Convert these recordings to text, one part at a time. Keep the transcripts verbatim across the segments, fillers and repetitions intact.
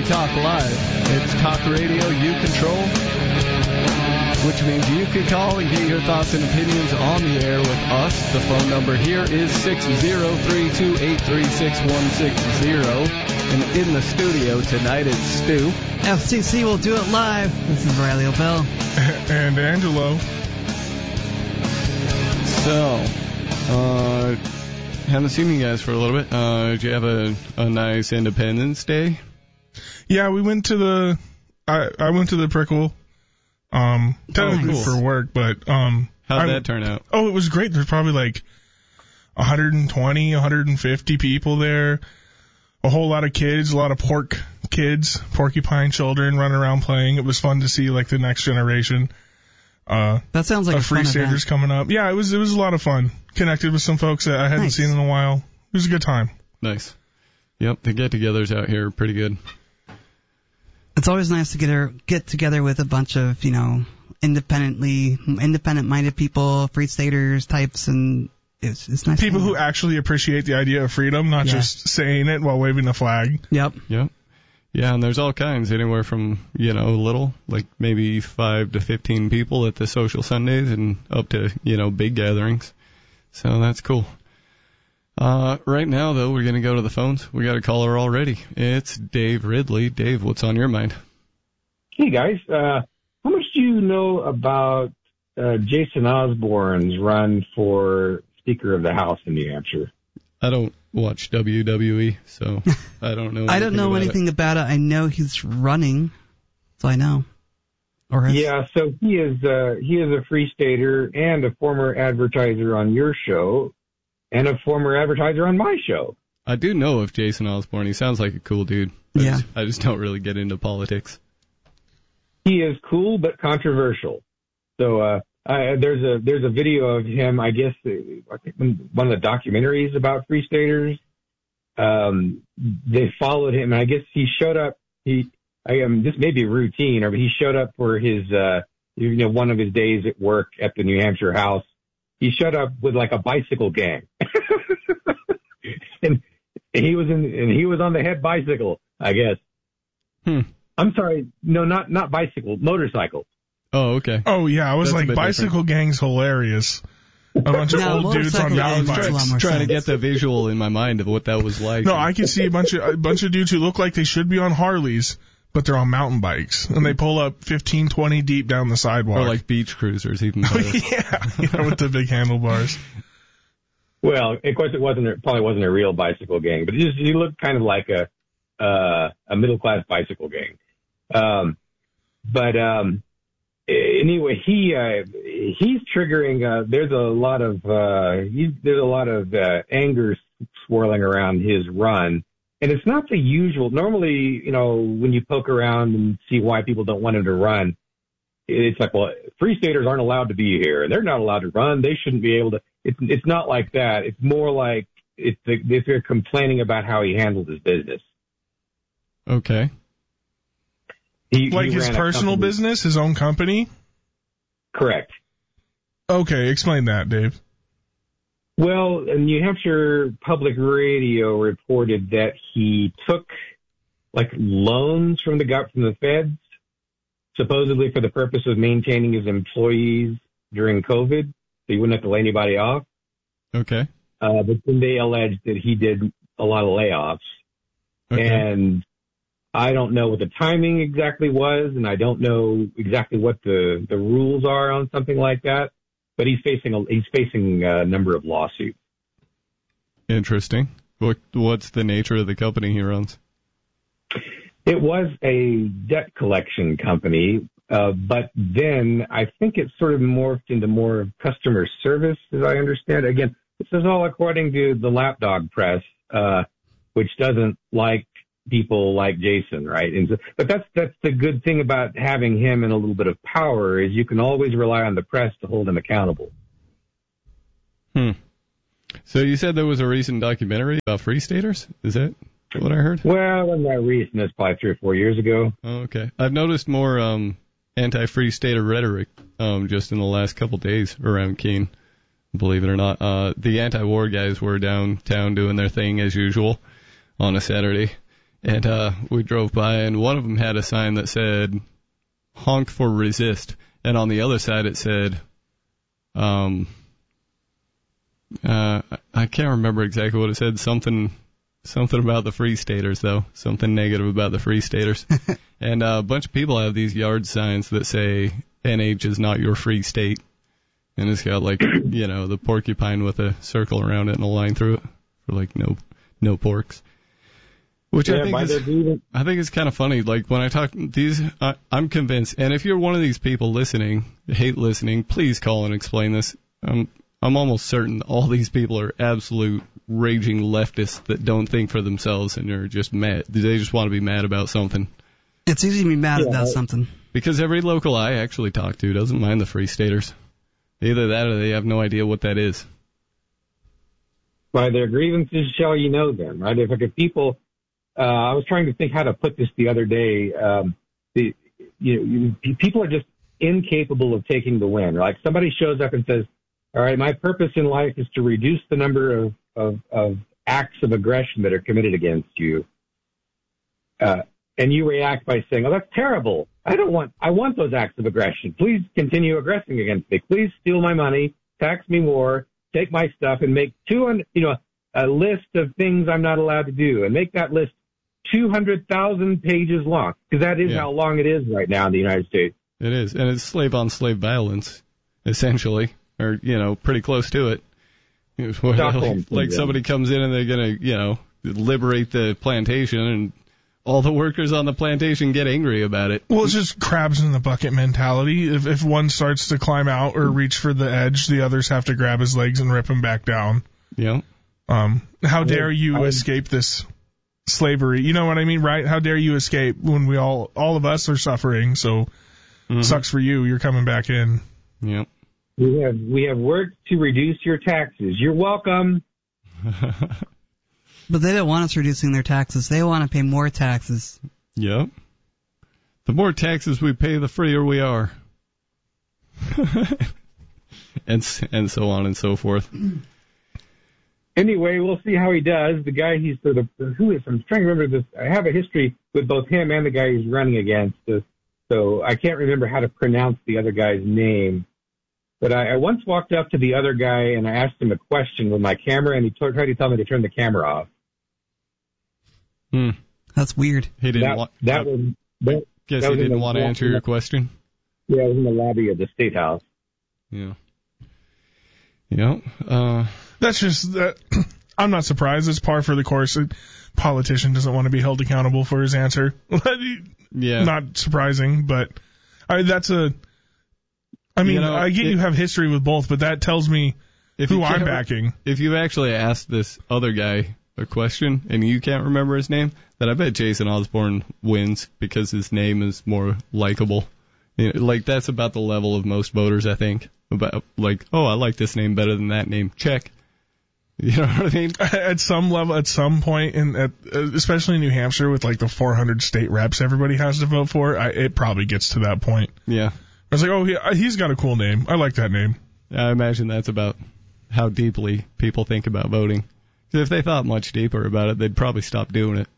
Talk Live. It's talk radio you control, which means you can call and get your thoughts and opinions on the air with us. The phone number here is six zero three two eight three six one six zero. And in the studio tonight, it's Stu. F C C will do it live. This is Riley Opel. And Angelo. So, uh, haven't seen you guys for a little bit. Uh, did you have a, a nice Independence Day? Yeah, we went to the, I, I went to the Prickle, um, technically oh, cool. for work, but, um. How'd I, that turn out? Oh, it was great. There's probably like one hundred twenty, one hundred fifty people there. A whole lot of kids, a lot of pork kids, porcupine children running around playing. It was fun to see like the next generation. Uh, that sounds like of a fun Free Staters event. coming up. Yeah, it was it was a lot of fun. Connected with some folks that I hadn't nice. seen in a while. It was a good time. Nice. Yep, the get-togethers out here are pretty good. It's always nice to get her, get together with a bunch of, you know, independently independent-minded people, Free Staters types, and it's, it's nice. People who actually appreciate the idea of freedom, not yeah. just saying it while waving a flag. Yep. Yep. Yeah, and there's all kinds, anywhere from, you know, little, like maybe five to fifteen people at the social Sundays and up to, you know, big gatherings. So that's cool. Uh, right now, though, we're going to go to the phones. We got a caller already. It's Dave Ridley. Dave, what's on your mind? Hey, guys. Uh, how much do you know about uh, Jason Osborne's run for Speaker of the House in New Hampshire? I don't watch W W E, so I don't know. I don't know about anything it. about it. I know he's running, so I know. Or has... Yeah, so he is uh, he is a Free Stater and a former advertiser on your show and a former advertiser on my show. I do know of Jason Osborne. He sounds like a cool dude. I Yeah. Just, I just don't really get into politics. He is cool but controversial. So uh, I, there's a there's a video of him, I guess, uh, I think one of the documentaries about Free Staters. Um, they followed him, and I guess he showed up. He, I am this may be routine, or he showed up for his, uh, you know, one of his days at work at the New Hampshire House. He showed up with like a bicycle gang, and, and he was in, and he was on the head bicycle, I guess. Hmm. I'm sorry, no, not not bicycle, motorcycle. Oh, okay. Oh, yeah, I was That's a like, bit bicycle gang's hilarious. A bunch of No, old dudes on motorcycle mountain gangs makes a lot bikes. more Trying to sense. get the visual in my mind of what that was like. No, I can see a bunch of a bunch of dudes who look like they should be on Harleys, but they're on mountain bikes, and they pull up fifteen, twenty deep down the sidewalk. Or like beach cruisers, even better. yeah, yeah, with the big handlebars. Well, of course, it wasn't it probably wasn't a real bicycle gang, but it just he looked kind of like a uh, a middle class bicycle gang. Um, but um, anyway, he uh, he's triggering. Uh, there's a lot of uh, he's, there's a lot of uh, anger swirling around his run, and it's not the usual. Normally, you know, when you poke around and see why people don't want him to run, it's like, well, Free Staters aren't allowed to be here, and they're not allowed to run. They shouldn't be able to. It's it's not like that. It's more like it's if they're complaining about how he handled his business. Okay. He, Like he his ran a personal company. business, his own company? Correct. Okay, explain that, Dave. Well, New Hampshire Public Radio reported that he took like loans from the gov- from the feds, supposedly for the purpose of maintaining his employees during COVID, so he wouldn't have to lay anybody off. Okay. Uh, but then they alleged that he did a lot of layoffs. Okay. And I don't know what the timing exactly was, and I don't know exactly what the, the rules are on something like that. But he's facing a, he's facing a number of lawsuits. Interesting. What what's the nature of the company he runs? It was a debt collection company, uh, but then I think it sort of morphed into more of customer service, as I understand. Again, this is all according to the Lapdog Press, uh, which doesn't like people like Jason, right? And so, but that's that's the good thing about having him in a little bit of power is you can always rely on the press to hold him accountable. Hmm. So you said there was a recent documentary about Free Staters? Is that what I heard? Well, wasn't that recent? That's probably three or four years ago. Oh, okay. I've noticed more um, anti-Free Stater rhetoric um, just in the last couple days around Keene, believe it or not. Uh, the anti-war guys were downtown doing their thing as usual on a Saturday. And uh, we drove by, and one of them had a sign that said, honk for resist. And on the other side it said, um, uh, I can't remember exactly what it said. Something, something about the Free Staters, though. Something negative about the Free Staters. And uh, a bunch of people have these yard signs that say, N H is not your free state. And it's got, like, you know, the porcupine with a circle around it and a line through it for, like, no, no porks. Which yeah, I think is, I think is kind of funny. Like when I talk these, I, I'm convinced. And if you're one of these people listening, hate listening, please call and explain this. Um, I'm almost certain all these people are absolute raging leftists that don't think for themselves and are just mad. They just want to be mad about something. It's easy to be mad yeah, about something. Because every local I actually talk to doesn't mind the Free Staters. Either that or they have no idea what that is. By their grievances shall you know them, right? If, if people. Uh, I was trying to think how to put this the other day. Um, the, you, you, people are just incapable of taking the win. Like somebody shows up and says, all right, my purpose in life is to reduce the number of, of, of acts of aggression that are committed against you. Uh, and you react by saying, oh, that's terrible. I don't want, I want those acts of aggression. Please continue aggressing against me. Please steal my money, tax me more, take my stuff and make two hundred, you know, a list of things I'm not allowed to do and make that list two hundred thousand pages long, because that is yeah. how long it is right now in the United States. It is, and it's slave-on-slave violence, essentially, or, you know, pretty close to it. Like, like somebody comes in and they're going to, you know, liberate the plantation, and all the workers on the plantation get angry about it. Well, it's just crabs in the bucket mentality. If, if one starts to climb out or reach for the edge, the others have to grab his legs and rip him back down. Yeah. Um, how dare you I, escape this slavery? You know what I mean, right? How dare you escape when we all, all of us are suffering? So, mm-hmm. Sucks for you. You're coming back in. Yep. We have we have worked to reduce your taxes. You're welcome. But they don't want us reducing their taxes. They want to pay more taxes. Yep. The more taxes we pay, the freer we are. and and so on and so forth. Anyway, we'll see how he does. The guy he's sort of, who is, I'm trying to remember this. I have a history with both him and the guy he's running against. So I can't remember how to pronounce the other guy's name. But I, I once walked up to the other guy and I asked him a question with my camera, and he t- tried to tell me to turn the camera off. Hmm. That's weird. He didn't that, want. That was. That, guess that he was didn't want to answer your question. Yeah, it was in the lobby of the State House. Yeah. Yeah. Uh. That's just that. I'm not surprised. It's par for the course. A politician doesn't want to be held accountable for his answer. Yeah. Not surprising, but I, that's a. I mean, you know, I get it, you have history with both, but that tells me who I'm backing. If you actually asked this other guy a question and you can't remember his name, then I bet Jason Osborne wins because his name is more likable. You know, like that's about the level of most voters, I think. About like, oh, I like this name better than that name. Check. You know what I mean? At some level, at some point, in at, especially in New Hampshire with like the four hundred state reps everybody has to vote for, I, it probably gets to that point. Yeah. I was like, oh, he, he's got a cool name. I like that name. I imagine that's about how deeply people think about voting. If they thought much deeper about it, they'd probably stop doing it.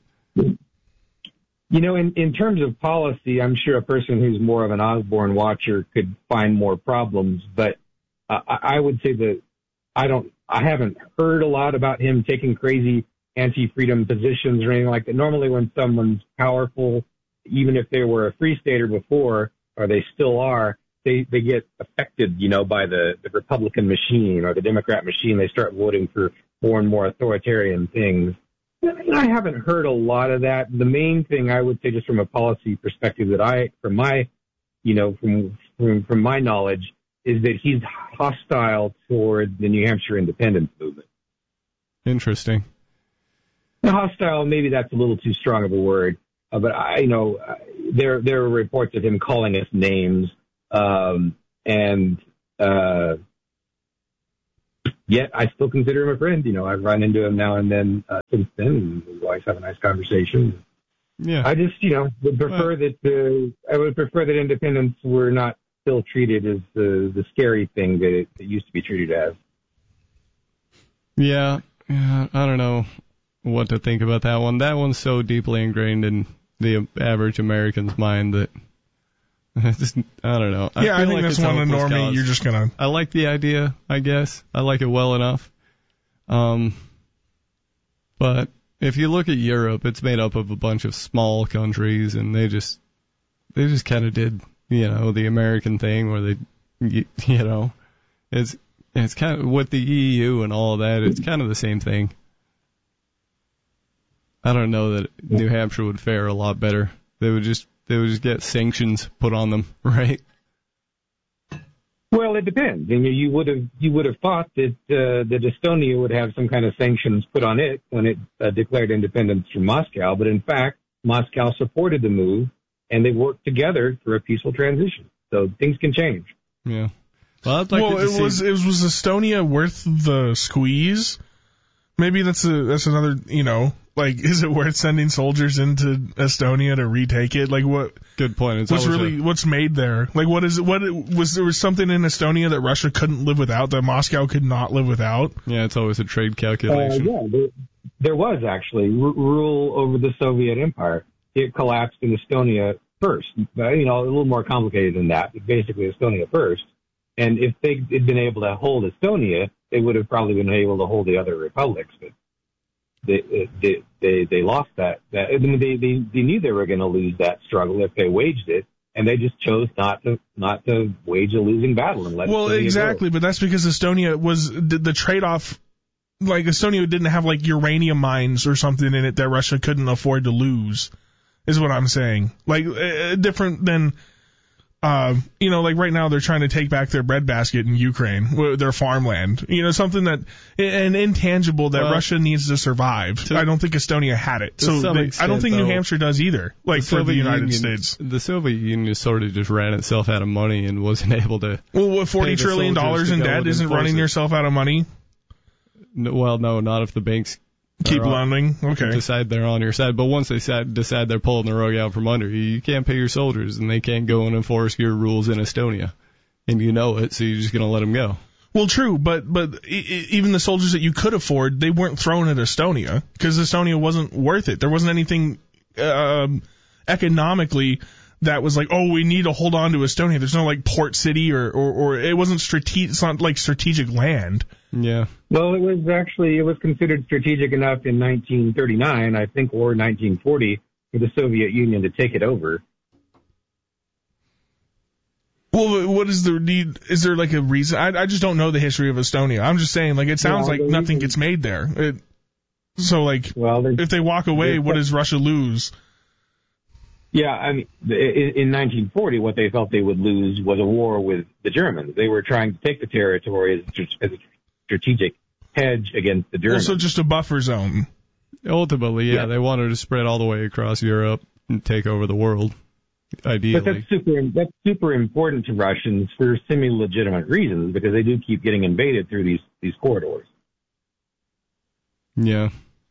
You know, in, in terms of policy, I'm sure a person who's more of an Osborne watcher could find more problems. But uh, I would say that I don't, I haven't heard a lot about him taking crazy anti-freedom positions or anything like that. Normally, when someone's powerful, even if they were a free stater before, or they still are, they, they get affected, you know, by the, the Republican machine or the Democrat machine. They start voting for more and more authoritarian things. I haven't heard a lot of that. The main thing I would say, just from a policy perspective, that I, from my, you know, from from, from my knowledge, is that he's hostile toward the New Hampshire independence movement. Interesting. Hostile, maybe that's a little too strong of a word, uh, but I, you know, there there are reports of him calling us names, um, and uh, yet I still consider him a friend. You know, I've run into him now and then uh, since then, and we always have a nice conversation. Yeah. I just, you know, would prefer well, that uh, I would prefer that independents were not still treated as the the scary thing that it, it used to be treated as. Yeah, yeah, I don't know. what to think about that one. That one's so deeply ingrained in the average American's mind that I just, I don't know. I yeah, I think like that's it's a one of hopeless normie. cause. You're just gonna. I like the idea, I guess. I like it well enough. Um, but if you look at Europe, it's made up of a bunch of small countries, and they just, they just kind of did, you know, the American thing where they, you, you know, it's, it's kind of with the E U and all of that. It's kind of the same thing. I don't know that New Hampshire would fare a lot better. They would just, they would just get sanctions put on them, right? Well, it depends. I mean, you would have you would have thought that uh, that Estonia would have some kind of sanctions put on it when it uh, declared independence from Moscow, but in fact, Moscow supported the move, and they worked together for a peaceful transition. So things can change. Yeah. Well, I'd like well to it see... was it was Estonia worth the squeeze? Maybe that's a that's another, you know, like, is it worth sending soldiers into Estonia to retake it? Like, what? Good point. It's what's always really a- what's made there? Like, what is it? What was there was something in Estonia that Russia couldn't live without, that Moscow could not live without? Yeah, it's always a trade Uh, calculation. yeah, there, there was actually r- rule over the Soviet Empire. It collapsed in Estonia first. But, you know, a little more complicated than that, but basically Estonia first. And if they had been able to hold Estonia, they would have probably been able to hold the other republics. But they they they, they lost that. that I mean, they, they they knew they were going to lose that struggle if they waged it, and they just chose not to not to wage a losing battle and let. Well, Estonia exactly, go. but that's because Estonia was the, the trade-off. Like, Estonia didn't have like uranium mines or something in it that Russia couldn't afford to lose, is what I'm saying. Like, uh, different than. Uh, you know, like right now they're trying to take back their breadbasket in Ukraine, their farmland. You know, something that, an intangible that well, Russia needs to survive. To, I don't think Estonia had it. So some they, extent, I don't think though, New Hampshire does either, like the for the Soviet United Union, States. The Soviet Union sort of just ran itself out of money and wasn't able to. Well, what, forty pay the trillion dollars soldiers to in go debt and isn't enforce running it. yourself out of money? No, well, no, not if the banks Keep are on- lending? Okay. decide they're on your side. But once they decide, decide they're pulling the rug out from under you, you can't pay your soldiers, and they can't go and enforce your rules in Estonia. And you know it, so you're just going to let them go. Well, true, but but e- e- even the soldiers that you could afford, they weren't thrown at Estonia because Estonia wasn't worth it. There wasn't anything um, economically that was like, oh, we need to hold on to Estonia. There's no like port city or or, or it wasn't strategic. It's not like strategic land. Yeah. Well, it was actually it was considered strategic enough in nineteen thirty-nine, I think, or nineteen forty, for the Soviet Union to take it over. Well, what is the need? Is there like a reason? I, I just don't know the history of Estonia. I'm just saying, like, it sounds Yeah, like the nothing reason- gets made there. It, so, like, Well, there's- if they walk away, there's- what does Russia lose? Yeah, I mean, in, in nineteen forty, what they felt they would lose was a war with the Germans. They were trying to take the territory as, as a strategic hedge against the Germans. Also, just a buffer zone. Ultimately, yeah, Yeah. they wanted to spread all the way across Europe and take over the world, ideally. But that's super. That's super important to Russians for semi-legitimate reasons because they do keep getting invaded through these these corridors. Yeah.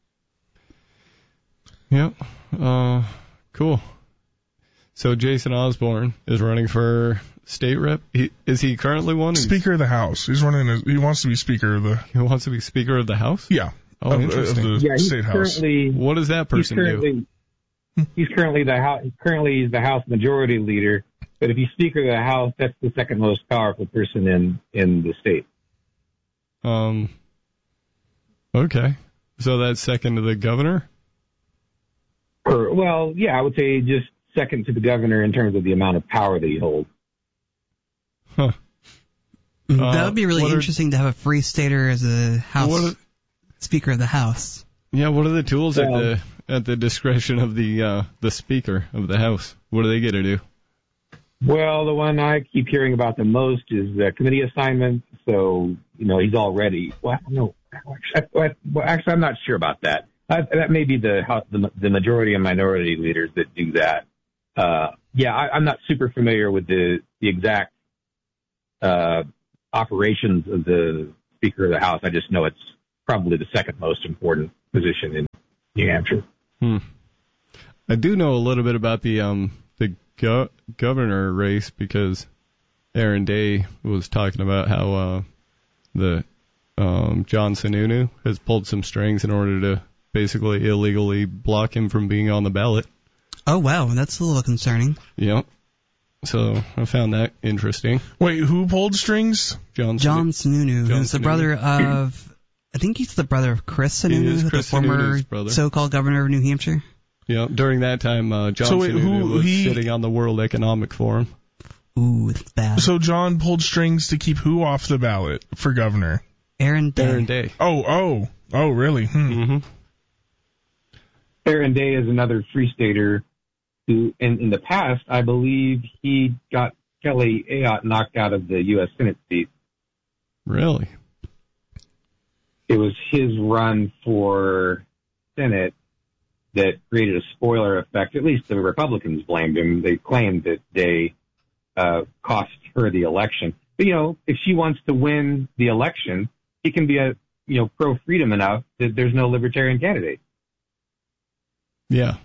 Yep. Uh, cool. So Jason Osborne is running for state rep. He, is he currently one? Speaker of the House. He's running. As, he wants to be Speaker of the. He wants to be Speaker of the House? Yeah. Oh, of, interesting. Of the Yeah, he's state house. currently What does that he's person do? currently he's currently the house currently he's the House Majority Leader. But if he's Speaker of the House, that's the second most powerful person in in the state. Um. Okay. So that's second to the governor? Or, well, yeah, I would say just second to the governor in terms of the amount of power that he holds. Huh. Uh, That would be really what are- interesting to have a free stater as a House What are- Speaker of the House. Yeah, what are the tools at Well- the at the discretion of the uh, the Speaker of the House? What do they get to do? Well, the one I keep hearing about the most is the committee assignment. So, you know, he's already, well, no, actually, well, actually I'm not sure about that. I, that may be the, House- the the majority and minority leaders that do that. Uh, yeah, I, I'm not super familiar with the, the exact uh, operations of the Speaker of the House. I just know it's probably the second most important position in New Hampshire. Hmm. I do know a little bit about the um the go- governor race because Aaron Day was talking about how uh, the um, John Sununu has pulled some strings in order to basically illegally block him from being on the ballot. Oh, wow. That's a little concerning. Yep. So I found that interesting. Wait, who pulled strings? John, John Sununu, John who's the Sununu. brother of, I think he's the brother of Chris He is Sununu, the Chris former Sununu's brother. so-called governor of New Hampshire. Yeah, during that time, uh, John So wait, Sununu who- was he- sitting on the World Economic Forum. Ooh, that's bad. So John pulled strings to keep who off the ballot for governor? Aaron Day. Aaron Day. Oh, oh, oh, really? Hmm. Mm-hmm. Aaron Day is another free stater who, in, in the past, I believe he got Kelly Ayotte knocked out of the U S Senate seat. Really? It was his run for Senate that created a spoiler effect. At least the Republicans blamed him. They claimed that Day uh, cost her the election. But, you know, if she wants to win the election, he can be a, you know, pro-freedom enough that there's no libertarian candidate. Yeah.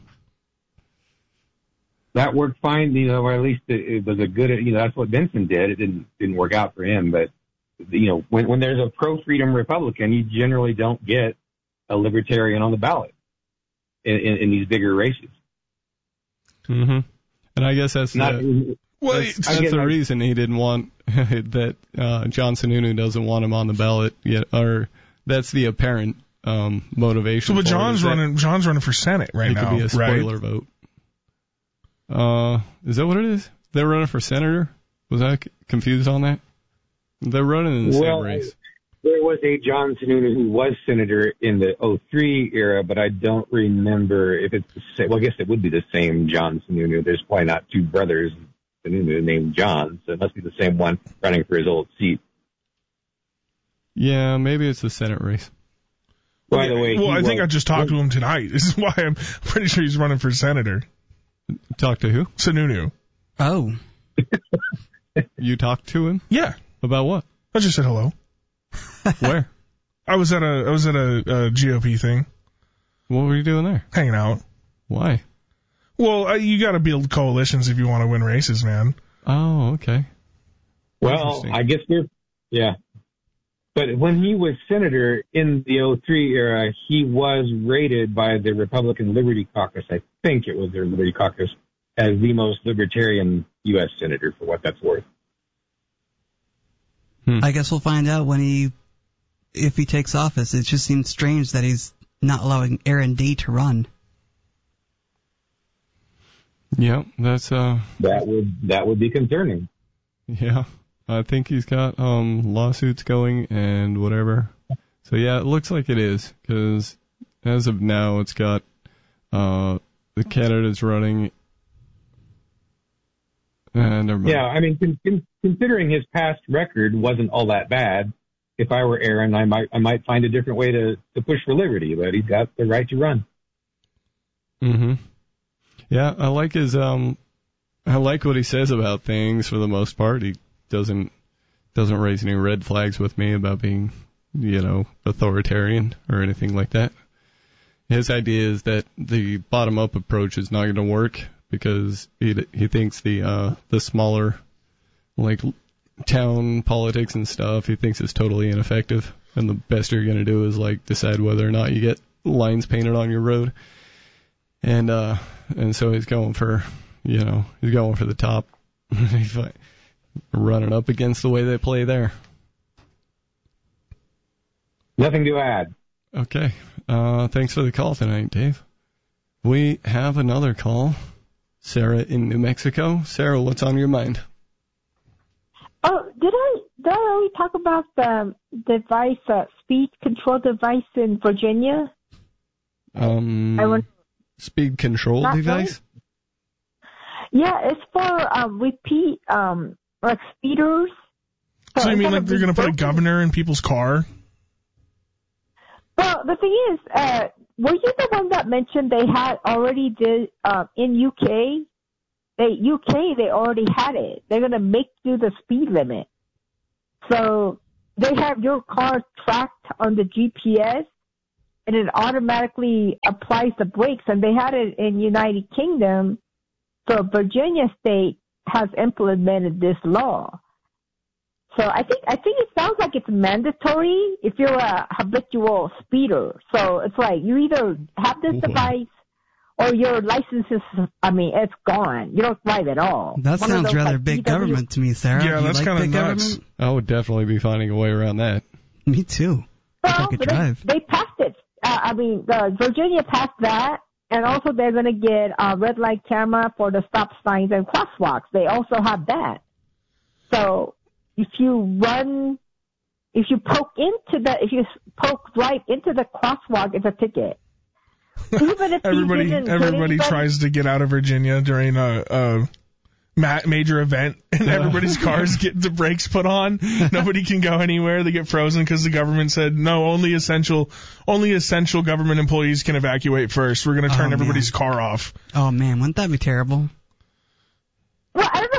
That worked fine, you know, or at least it, it was a good, you know, that's what Benson did. It didn't didn't work out for him, but you know, when when there's a pro-freedom Republican, you generally don't get a libertarian on the ballot in, in, in these bigger races. Mm-hmm. And I guess that's Not, the, Well, that's, it's- that's Again, the I- reason he didn't want that uh, John Sununu doesn't want him on the ballot yet, or that's the apparent um, motivation. so but for it, John's is that running. John's running for Senate right it now, could be a spoiler right? vote. Uh, is that what it is? They're running for senator? Was I c- confused on that? They're running in the Well, same race. There was a John Sununu who was senator in the oh three era, but I don't remember if it's the same. Well, I guess it would be the same John Sununu. There's probably not two brothers Sununu named John, so it must be the same one running for his old seat. Yeah, maybe it's the Senate race. By the way, well, he I think was- I just talked to him tonight. This is why I'm pretty sure he's running for senator. Talk to who? Sununu. Oh, You talked to him Yeah, about what? I just said hello. Where? I was at a I was at a, a G O P thing, What were you doing there? hanging out. Why? Well, uh, you got to build coalitions if you want to win races, man. Oh, okay. Well, Interesting. I guess we're, yeah. But when he was senator in the oh three era, he was rated by the Republican Liberty Caucus, I think it was their Liberty Caucus, as the most libertarian U S senator, for what that's worth. I guess we'll find out when he, if he takes office. It just seems strange that he's not allowing Aaron Day to run. Yeah, that's uh, That would that would be concerning. yeah. I think he's got um lawsuits going and whatever. So yeah, it looks like it is because as of now, it's got uh the candidates running. And never mind. Yeah, I mean, con- con- considering his past record wasn't all that bad, if I were Aaron, I might I might find a different way to, to push for liberty, but he's got the right to run. Mm-hmm. Yeah, I like his um, I like what he says about things for the most part. He doesn't doesn't raise any red flags with me about being, you know, authoritarian or anything like that. His idea is that the bottom up approach is not going to work because he he thinks the uh the smaller like town politics and stuff he thinks is totally ineffective, and the best you're going to do is like decide whether or not you get lines painted on your road. And uh, and so he's going for, you know, he's going for the top, he's like running up against the way they play there. Nothing to add. Okay, uh, thanks for the call tonight, Dave. We have another call, Sarah in New Mexico. Sarah, what's on your mind? Oh, did I did I already talk about the device, uh, speed control device in Virginia? Um, I want- speed control Not device? Yeah, it's for um, repeat um, like speeders. So you mean instead like of they're going to put a being broken- governor in people's car? Well, the thing is, uh, were you the one that mentioned they had already did uh, in U K? They U K they already had it. They're gonna make you the speed limit. So they have your car tracked on the G P S, and it automatically applies the brakes. And they had it in United Kingdom. So Virginia State has implemented this law. So I think I think it sounds like it's mandatory if you're a habitual speeder. So it's like you either have this device or your license is, I mean, it's gone. You don't drive at all. That One of sounds those, rather like, big V W government to me, Sarah. Yeah, You that's like kinda big nuts. government? I would definitely be finding a way around that. Me too. If I Well, could but drive. they, they passed it. Uh, I mean, the Virginia passed that, and also they're going to get a red light camera for the stop signs and crosswalks. They also have that. So if you run, if you poke into the, if you poke right into the crosswalk, it's a ticket. Even if Everybody, you didn't hit everybody anybody, tries to get out of Virginia during a, a ma- major event, and everybody's cars get the brakes put on. Nobody can go anywhere. They get frozen because the government said no. Only essential, only essential government employees can evacuate first. We're going to turn Oh, everybody's man. car off. Oh man, wouldn't that be terrible? Well, I don't